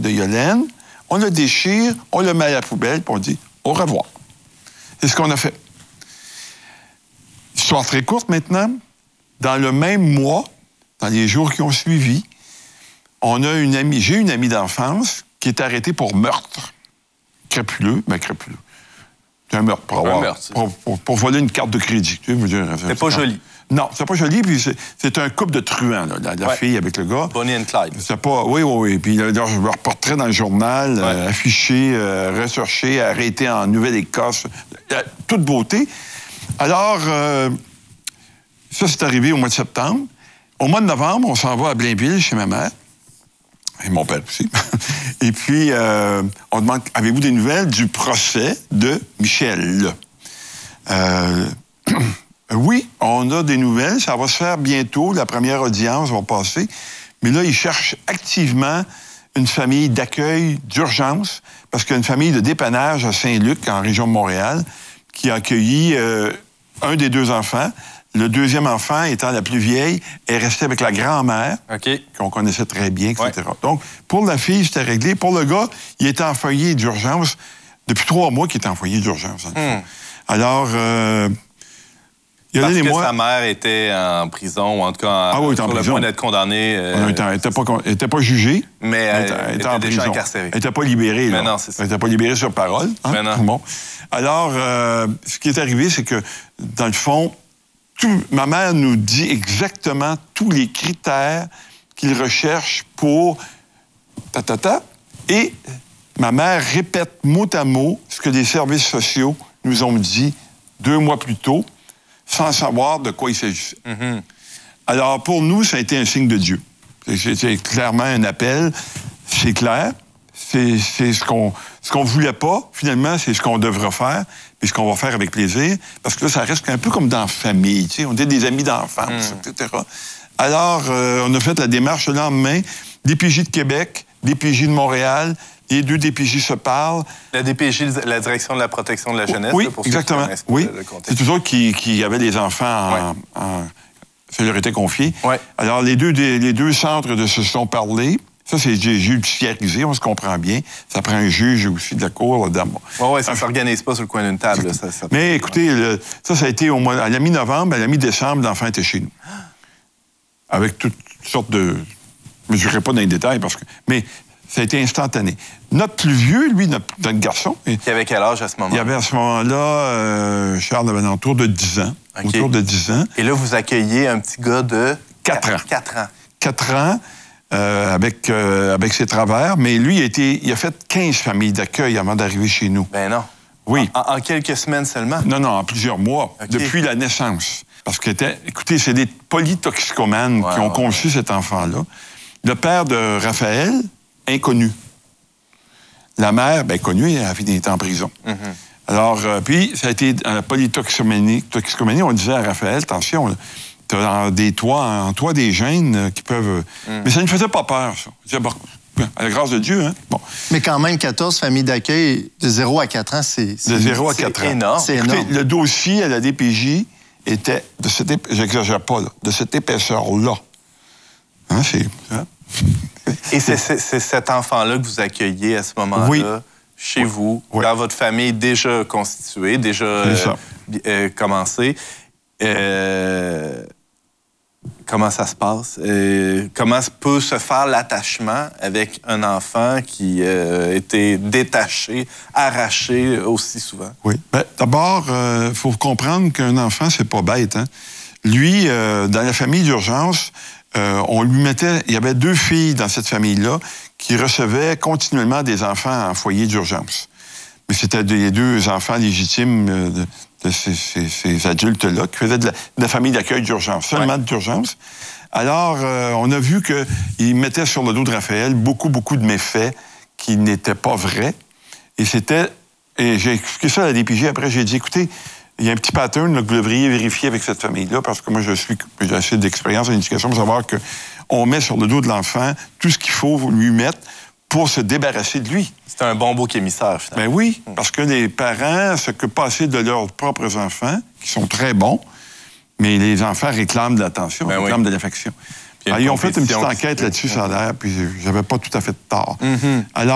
de Yolène, on le déchire, on le met à la poubelle, puis on dit au revoir. C'est ce qu'on a fait. Histoire très courte maintenant. Dans le même mois, dans les jours qui ont suivi, j'ai une amie d'enfance qui est arrêtée pour meurtre. Crapuleux. C'est un meurtre pour voler une carte de crédit. C'est pas joli. Non, c'est pas joli, puis c'est un couple de truands, là, la fille avec le gars. Bonnie and Clyde. C'est pas... Oui. Puis leur portrait dans le journal, affiché, recherché, arrêté en Nouvelle-Écosse, toute beauté. Alors, ça, c'est arrivé au mois de septembre. Au mois de novembre, on s'en va à Blainville, chez ma mère. Et mon père aussi. Et puis, on demande, avez-vous des nouvelles du procès de Michel? Oui, on a des nouvelles. Ça va se faire bientôt. La première audience va passer. Mais là, ils cherchent activement une famille d'accueil d'urgence, parce qu'il y a une famille de dépannage à Saint-Luc, en région de Montréal, qui a accueilli un des deux enfants. Le deuxième enfant, étant la plus vieille, est resté avec la grand-mère, qu'on connaissait très bien, etc. Ouais. Donc, pour la fille, c'était réglé. Pour le gars, il était en foyer d'urgence. Depuis 3 mois qu'il était en foyer d'urgence. Alors, parce que sa mère était en prison, ou en tout cas sur le point d'être condamnée. Elle n'était pas jugée. Mais elle était déjà incarcérée. Elle n'était pas libérée. Mais non, c'est ça. Elle n'était pas libérée sur parole. Hein? Mais non. Bon. Alors, ce qui est arrivé, c'est que, dans le fond, ma mère nous dit exactement tous les critères qu'il recherche pour et ma mère répète mot à mot ce que les services sociaux nous ont dit 2 mois plus tôt, sans savoir de quoi il s'agissait. Mm-hmm. Alors, pour nous, ça a été un signe de Dieu. C'est clairement un appel, c'est clair. C'est ce qu'on voulait pas, finalement, c'est ce qu'on devra faire, puis ce qu'on va faire avec plaisir, parce que là, ça reste un peu comme dans la famille, tu sais, on était des amis d'enfance, etc. Alors, on a fait la démarche le lendemain, DPJ de Québec, DPJ de Montréal, les 2 DPJ se parlent. La DPJ, la Direction de la protection de la jeunesse. Oui, là, pour exactement. Oui, c'est eux autres qui avaient des enfants ça leur était confié. Ouais. Alors, les deux centres se sont parlés. Ça, c'est judiciarisé, on se comprend bien. Ça prend un juge aussi de la cour. Oui, ça ne s'organise pas sur le coin d'une table. Mais écoutez, ça a été à la mi-novembre, à la mi-décembre, l'enfant était chez nous. Avec toutes sortes de... Je ne dirai pas dans les détails, mais ça a été instantané. Notre plus vieux, lui, notre garçon... Il avait quel âge à ce moment-là? Il avait à ce moment-là, Charles avait autour de 10 ans. Okay. Autour de 10 ans. Et là, vous accueillez un petit gars de... 4 ans. 4 ans. 4 ans. Avec ses travers, mais lui, il a fait 15 familles d'accueil avant d'arriver chez nous. Ben non. Oui. En quelques semaines seulement? Non, en plusieurs mois, depuis la naissance. Parce que, écoutez, c'est des polytoxicomanes qui ont conçu cet enfant-là. Le père de Raphaël, inconnu. La mère, connue, elle était en prison. Mm-hmm. Alors, puis, ça a été la polytoxicomanie. On disait à Raphaël, attention, là, t'as en toi des gènes qui peuvent... Mais ça ne faisait pas peur, ça. Je disais, à la grâce de Dieu, hein. Bon. Mais quand même, 14 familles d'accueil de 0 à 4 ans, c'est de 0 à 4 ans. Énorme. C'est énorme. Le dossier à la DPJ était de cette j'exagère pas, là, de cette épaisseur-là. Hein, Et c'est cet enfant-là que vous accueillez à ce moment-là, chez vous, dans votre famille déjà constituée, déjà commencée. Comment ça se passe? Comment peut se faire l'attachement avec un enfant qui était détaché, arraché aussi souvent? Oui. D'abord, il faut comprendre qu'un enfant, c'est pas bête. Hein? Lui, dans la famille d'urgence, on lui mettait... Il y avait 2 filles dans cette famille-là qui recevaient continuellement des enfants en foyer d'urgence. Mais c'était les 2 enfants légitimes de ces adultes-là qui faisaient de la famille d'accueil d'urgence, seulement d'urgence. Alors, on a vu qu'ils mettaient sur le dos de Raphaël beaucoup de méfaits qui n'étaient pas vrais. Et j'ai expliqué ça à la DPJ. Après, j'ai dit, écoutez, il y a un petit pattern là, que vous devriez vérifier avec cette famille-là, parce que moi, j'ai assez d'expérience en éducation pour savoir qu'on met sur le dos de l'enfant tout ce qu'il faut lui mettre pour se débarrasser de lui. C'est un bon bouc émissaire, finalement. Ben oui, parce que les parents s'occupent pas assez de leurs propres enfants, qui sont très bons, mais les enfants réclament de l'attention, réclament de l'affection. Ils ont fait une petite enquête là-dessus, ça a l'air, puis j'avais pas tout à fait tort. Alors,